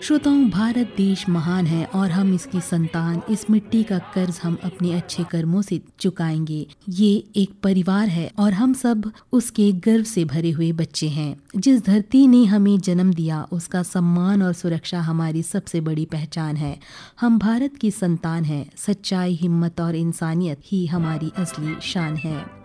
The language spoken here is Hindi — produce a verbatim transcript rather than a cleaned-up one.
श्रोताओं, भारत देश महान है और हम इसकी संतान। इस मिट्टी का कर्ज हम अपने अच्छे कर्मों से चुकाएंगे। ये एक परिवार है और हम सब उसके गर्व से भरे हुए बच्चे हैं। जिस धरती ने हमें जन्म दिया, उसका सम्मान और सुरक्षा हमारी सबसे बड़ी पहचान है। हम भारत की संतान हैं। सच्चाई, हिम्मत और इंसानियत ही हमारी असली शान है।